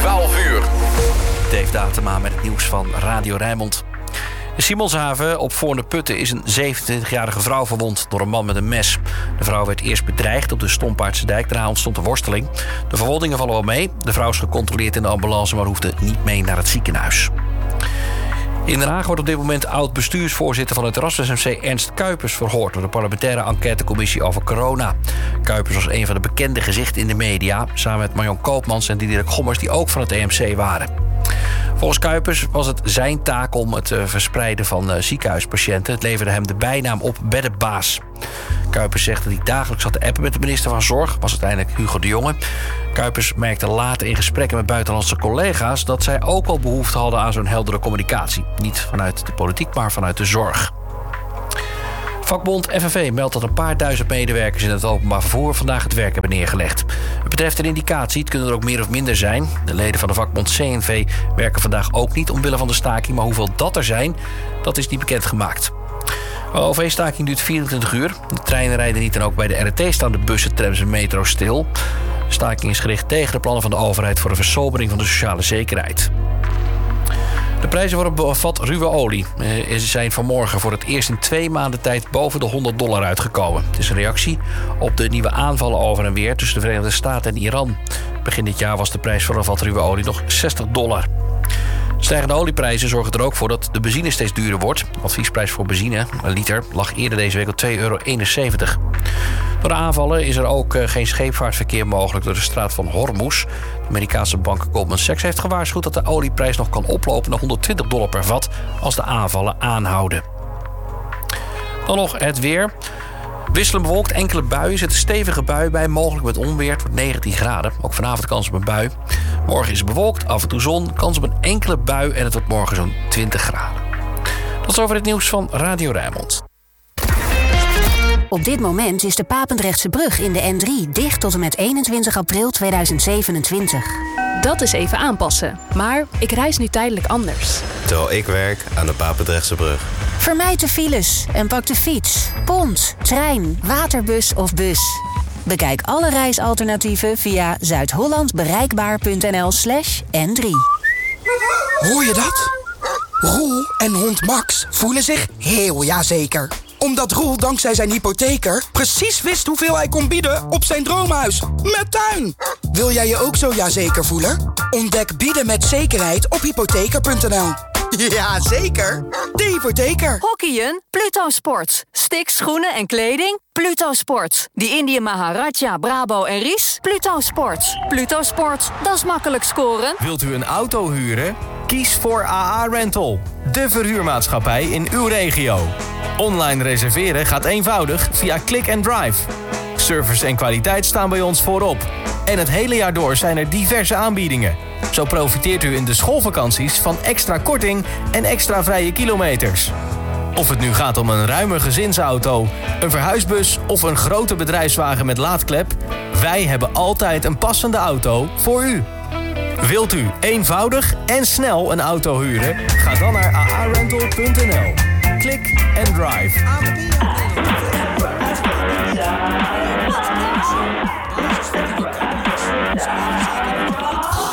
12 uur. Dave Datema met het nieuws van Radio Rijnmond. In Simonshaven op Voorne-Putten is een 27-jarige vrouw verwond door een man met een mes. De vrouw werd eerst bedreigd op de Stompaardse dijk. Daarna ontstond een worsteling. De verwondingen vallen wel mee. De vrouw is gecontroleerd in de ambulance, maar hoefde niet mee naar het ziekenhuis. In Den Haag wordt op dit moment oud-bestuursvoorzitter van het RAS-SMC Ernst Kuipers verhoord door de parlementaire enquêtecommissie over corona. Kuipers was een van de bekende gezichten in de media, samen met Marjon Koopmans en Diederik Gommers, die ook van het EMC waren. Volgens Kuipers was het zijn taak om het verspreiden van ziekenhuispatiënten. Het leverde hem de bijnaam op beddenbaas. Kuipers zegt dat hij dagelijks zat te appen met de minister van Zorg, was uiteindelijk Hugo de Jonge. Kuipers merkte later in gesprekken met buitenlandse collega's dat zij ook al behoefte hadden aan zo'n heldere communicatie. Niet vanuit de politiek, maar vanuit de zorg. Vakbond FNV meldt dat een paar duizend medewerkers in het openbaar vervoer vandaag het werk hebben neergelegd. Het betreft een indicatie, het kunnen er ook meer of minder zijn. De leden van de vakbond CNV werken vandaag ook niet omwille van de staking, maar hoeveel dat er zijn, dat is niet bekendgemaakt. De OV-staking duurt 24 uur. De treinen rijden niet en ook bij de RET staan de bussen, trams en metro's stil. De staking is gericht tegen de plannen van de overheid voor een versobering van de sociale zekerheid. De prijzen voor een vat ruwe olie zijn vanmorgen voor het eerst in 2 maanden tijd boven de $100 uitgekomen. Het is een reactie op de nieuwe aanvallen over en weer tussen de Verenigde Staten en Iran. Begin dit jaar was de prijs voor een vat ruwe olie nog $60. Stijgende olieprijzen zorgen er ook voor dat de benzine steeds duurder wordt. De adviesprijs voor benzine, een liter, lag eerder deze week op €2,71. Door de aanvallen is er ook geen scheepvaartverkeer mogelijk door de straat van Hormuz. De Amerikaanse bank Goldman Sachs heeft gewaarschuwd dat de olieprijs nog kan oplopen naar $120 per vat als de aanvallen aanhouden. Dan nog het weer. Wisselend bewolkt, enkele buien, zitten stevige buien bij, mogelijk met onweer. Het wordt 19 graden, ook vanavond kans op een bui. Morgen is het bewolkt, af en toe zon, kans op een enkele bui en het wordt morgen zo'n 20 graden. Tot zover het nieuws van Radio Rijnmond. Op dit moment is de Papendrechtse brug in de N3 dicht tot en met 21 april 2027. Dat is even aanpassen, maar ik reis nu tijdelijk anders. Terwijl ik werk aan de Papendrechtse brug. Vermijd de files en pak de fiets, pont, trein, waterbus of bus. Bekijk alle reisalternatieven via zuidhollandbereikbaar.nl/N3. Hoor je dat? Roel en hond Max voelen zich heel jazeker. Omdat Roel dankzij zijn hypotheker precies wist hoeveel hij kon bieden op zijn droomhuis. Met tuin! Wil jij je ook zo jazeker voelen? Ontdek bieden met zekerheid op hypotheker.nl. Ja, zeker. De hypotheker. Hockeyen? Pluto Sports. Sticks, schoenen en kleding? Pluto Sports. Die Indië Maharaja, Brabo en Ries? Pluto Sports. Pluto Sports, dat is makkelijk scoren. Wilt u een auto huren? Kies voor AA Rental. De verhuurmaatschappij in uw regio. Online reserveren gaat eenvoudig via Click and Drive. Service en kwaliteit staan bij ons voorop. En het hele jaar door zijn er diverse aanbiedingen. Zo profiteert u in de schoolvakanties van extra korting en extra vrije kilometers. Of het nu gaat om een ruime gezinsauto, een verhuisbus of een grote bedrijfswagen met laadklep, wij hebben altijd een passende auto voor u. Wilt u eenvoudig en snel een auto huren? Ga dan naar aarental.nl. Click and drive.